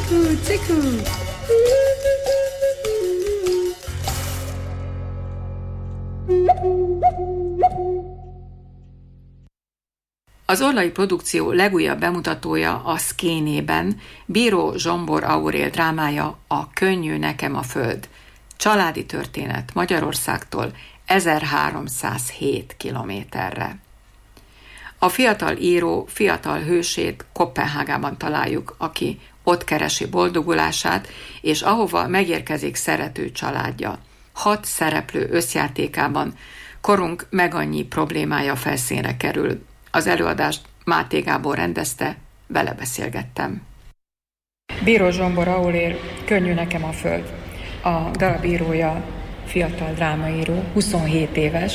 Cikú. Az Orlai produkció legújabb bemutatója a Szkénében Bíró Zsombor Aurél drámája A könnyű nekem a föld. Családi történet Magyarországtól 1307 kilométerre. A fiatal író fiatal hősét Koppenhágában találjuk, aki ott keresi boldogulását, és ahova megérkezik szerető családja. 6 szereplő összjátékában korunk megannyi problémája felszínre kerül. Az előadást Máté Gábor rendezte, vele beszélgettem. Bíró Zsombor Aurél, Könnyű nekem a föld. A darab írója fiatal drámaíró, 27 éves,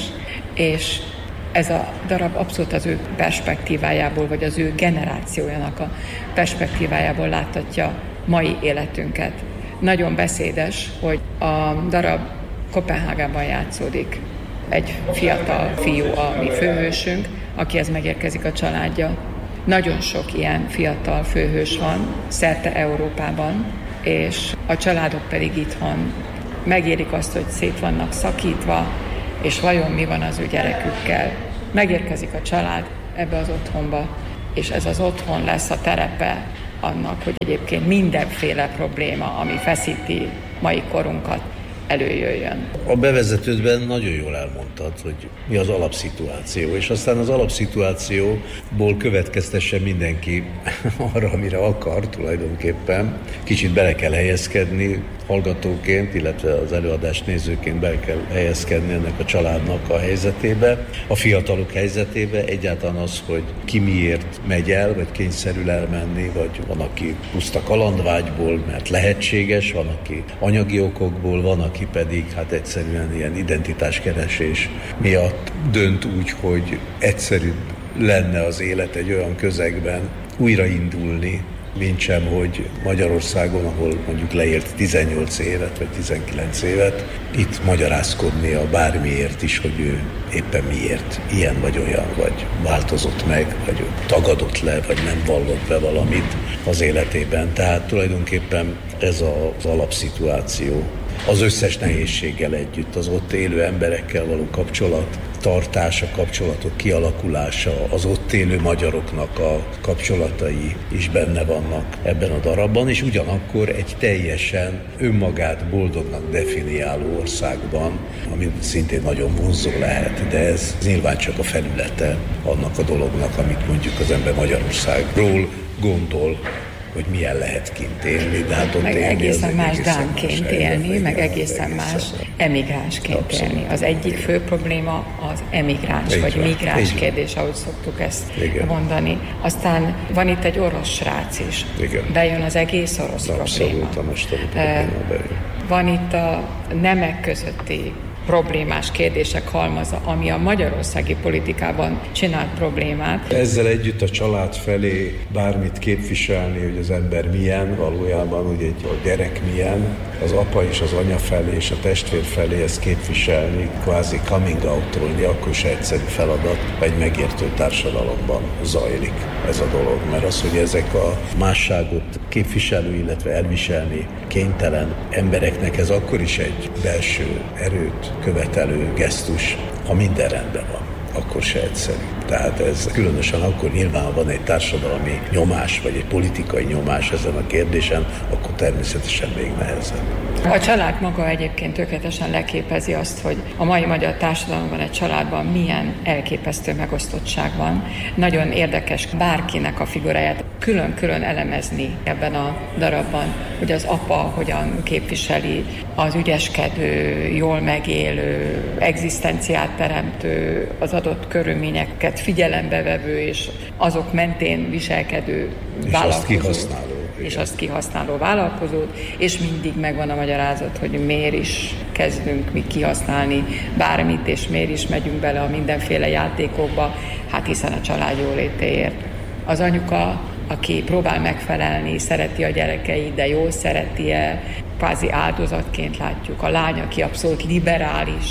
és ez a darab abszolút az ő perspektívájából, vagy az ő generációjának a perspektívájából láttatja mai életünket. Nagyon beszédes, hogy a darab Koppenhágában játszódik. Egy fiatal fiú a mi főhősünk, akihez megérkezik a családja. Nagyon sok ilyen fiatal főhős van szerte Európában, és a családok pedig itthon megérik azt, hogy szét vannak szakítva, és vajon mi van az ő gyerekükkel. Megérkezik a család ebbe az otthonba, és ez az otthon lesz a terepe annak, hogy egyébként mindenféle probléma, ami feszíti mai korunkat, előjöjjön. A bevezetődben nagyon jól elmondtad, hogy mi az alapszituáció, és aztán az alapszituációból következtesse mindenki arra, amire akar tulajdonképpen. Kicsit bele kell helyezkedni hallgatóként, illetve az előadást nézőként bele kell helyezkedni ennek a családnak a helyzetébe, a fiatalok helyzetébe, egyáltalán az, hogy ki miért megy el, vagy kényszerül elmenni, vagy van, aki puszta kalandvágyból, mert lehetséges, van, aki anyagi okokból, van, aki pedig hát egyszerűen ilyen identitáskeresés miatt dönt úgy, hogy egyszerűbb lenne az élet egy olyan közegben újraindulni, mintsem, hogy Magyarországon, ahol mondjuk leélt 18 évet, vagy 19 évet, itt magyarázkodnia bármiért is, hogy ő éppen miért ilyen vagy olyan, vagy változott meg, vagy tagadott le, vagy nem vallott be valamit az életében. Tehát tulajdonképpen ez az alapszituáció. Az összes nehézséggel együtt, az ott élő emberekkel való kapcsolattartás, a kapcsolatok kialakulása, az ott élő magyaroknak a kapcsolatai is benne vannak ebben a darabban, és ugyanakkor egy teljesen önmagát boldognak definiáló országban, ami szintén nagyon vonzó lehet, de ez nyilván csak a felülete annak a dolognak, amit mondjuk az ember Magyarországról gondol, hogy milyen lehet kint élni, de hát ott meg élni, egészen más dánként élni, meg egészen más emigránsként élni. Az egyik fő probléma az emigráns, vagy migráns kérdés, ahogy szoktuk ezt mondani. Aztán van itt egy orosz srác is. Bejön az egész orosz probléma. Van itt a nemek közötti problémás kérdések halmaza, ami a magyarországi politikában csinált problémát. Ezzel együtt a család felé bármit képviselni, hogy az ember milyen, valójában ugye a gyerek milyen, az apa és az anya felé és a testvér felé ezt képviselni, kvázi coming out-olni, akkor se egyszerű feladat, egy megértő társadalomban zajlik ez a dolog. Mert az, hogy ezek a másságot képviselő, illetve elviselni kénytelen embereknek ez akkor is egy belső erőt követelő gesztus, ha minden rendben van, akkor se egyszerű. Tehát ez különösen akkor nyilván van egy társadalmi nyomás, vagy egy politikai nyomás ezen a kérdésen, akkor természetesen még nehezebb. A család maga egyébként tökéletesen leképezi azt, hogy a mai magyar társadalomban, egy családban milyen elképesztő megosztottság van. Nagyon érdekes bárkinek a figuráját külön-külön elemezni ebben a darabban, hogy az apa hogyan képviseli az ügyeskedő, jól megélő, egzisztenciát teremtő, az adott körülményeket figyelembe vevő és azok mentén viselkedő vállalkozót. És azt kihasználó vállalkozót, és mindig megvan a magyarázat, hogy miért is kezdünk mi kihasználni bármit, és miért is megyünk bele a mindenféle játékokba, hát hiszen a család jólétéért. Az anyuka, aki próbál megfelelni, szereti a gyerekeit, de jól szereti-e, kvázi áldozatként látjuk. A lány, aki abszolút liberális,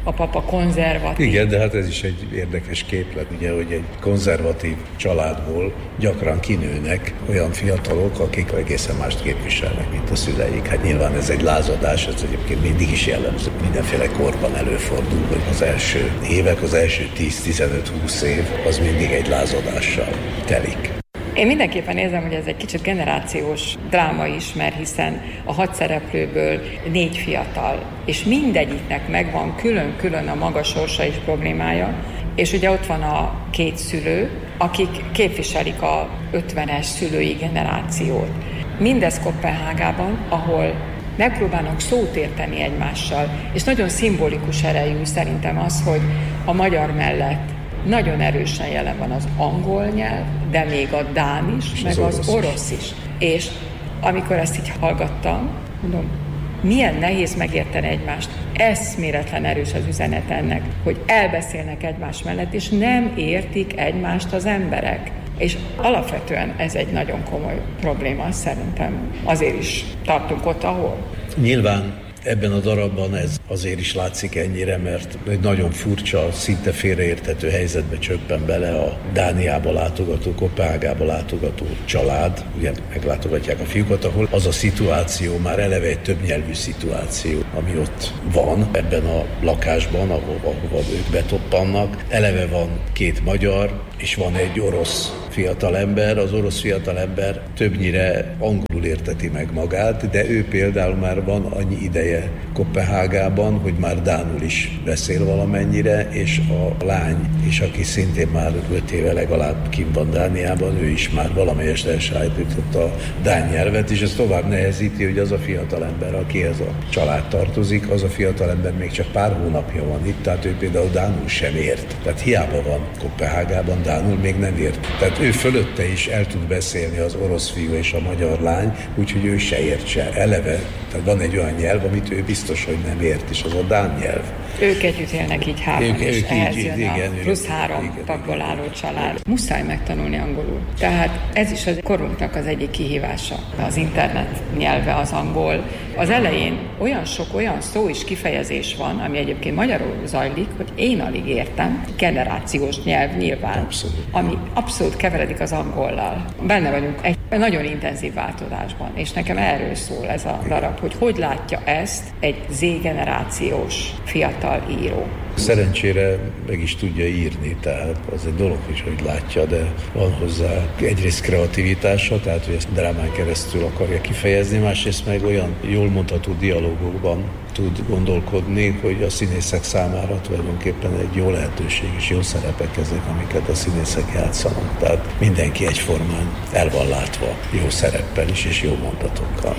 a papa konzervatív. Igen, de hát ez is egy érdekes képlet, ugye, hogy egy konzervatív családból gyakran kinőnek olyan fiatalok, akik egészen mást képviselnek, mint a szüleik. Hát nyilván ez egy lázadás, ez egyébként mindig is jellemző. Mindenféle korban előfordul, hogy az első évek, az első 10-15-20 év, az mindig egy lázadással telik. Én mindenképpen érzem, hogy ez egy kicsit generációs dráma is, mert hiszen a 6 szereplőből 4 fiatal, és mindegyiknek megvan külön-külön a maga sorsa és problémája, és ugye ott van a 2 szülő, akik képviselik a 50-es szülői generációt. Mindez Koppenhágában, ahol megpróbálnak szót érteni egymással, és nagyon szimbolikus erejű szerintem az, hogy a magyar mellett nagyon erősen jelen van az angol nyelv, de még a dán is, meg az orosz is. És amikor ezt így hallgattam, mondom, milyen nehéz megérteni egymást. Eszméletlen erős az üzenet ennek, hogy elbeszélnek egymás mellett, és nem értik egymást az emberek. És alapvetően ez egy nagyon komoly probléma, szerintem. Azért is tartunk ott, ahol. Nyilván ebben a darabban ez azért is látszik ennyire, mert egy nagyon furcsa, szinte félreérthető helyzetbe csöppen bele a Dániába látogató, Koppenhágába látogató család. Ugye meglátogatják a fiúkat, ahol az a szituáció már eleve egy többnyelvű szituáció, ami ott van ebben a lakásban, ahova ők betoppannak. Eleve van 2 magyar, és van egy orosz fiatalember. Az orosz fiatalember többnyire angolul érteti meg magát, de ő például már van annyi ideje Koppenhágában, hogy már dánul is beszél valamennyire, és a lány is, aki szintén már 5 éve legalább kint van Dániában, ő is már valamelyest elsajátította a dán nyelvet, és ez tovább nehezíti, hogy az a fiatalember, akihez a család tartozik, az a fiatalember még csak pár hónapja van itt, tehát ő például dánul sem ért. Tehát hiába van Koppenhágában, dánul még nem ért. Tehát ő fölötte is el tud beszélni az orosz fiú és a magyar lány, úgyhogy ő se értse eleve. Tehát van egy olyan nyelv, amit ő biztos, hogy nem ért, és az a dán nyelv. Ők együtt élnek így 3, és ehhez jön a plusz 3 tagból álló család. Muszáj megtanulni angolul. Tehát ez is a korunknak az egyik kihívása. Az internet nyelve az angol. Az elején olyan sok olyan szó és kifejezés van, ami egyébként magyarul zajlik, hogy én alig értem. Generációs nyelv nyilván, abszolút. Ami abszolút keveredik az angollal. Benne vagyunk egy nagyon intenzív változásban, és nekem erről szól ez a darab, hogy látja ezt egy Z-generációs fiatal író. Szerencsére meg is tudja írni, tehát az egy dolog is, hogy látja, de van hozzá egyrészt kreativitása, tehát hogy ezt drámán keresztül akarja kifejezni, másrészt meg olyan jól mondható dialógokban tud gondolkodni, hogy a színészek számára tulajdonképpen egy jó lehetőség és jó szerepek ezek, amiket a színészek játszanak. Tehát mindenki egyformán el van látva jó szereppel is és jó mondatokkal.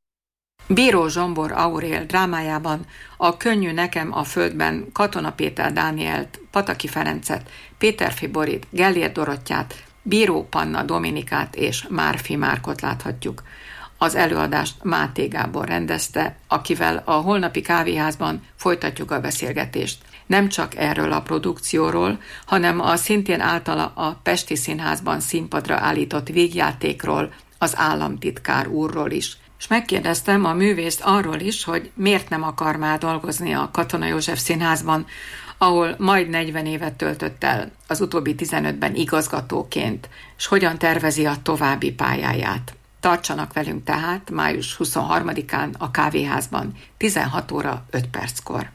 Bíró Zsombor Aurél drámájában a Könnyű nekem a földben Katona Péter Dánielt, Pataki Ferencet, Péterfi Borit, Gellér Dorottyát, Bíró Panna Dominikát és Márfi Márkot láthatjuk. Az előadást Máté Gábor rendezte, akivel a holnapi kávéházban folytatjuk a beszélgetést. Nem csak erről a produkcióról, hanem a szintén általa a Pesti Színházban színpadra állított vígjátékról, az államtitkár úrról is. És megkérdeztem a művészt arról is, hogy miért nem akar már dolgozni a Katona József Színházban, ahol majd 40 évet töltött el, az utóbbi 15-ben igazgatóként, és hogyan tervezi a további pályáját. Tartsanak velünk tehát május 23-án a kávéházban 16 óra 5 perckor.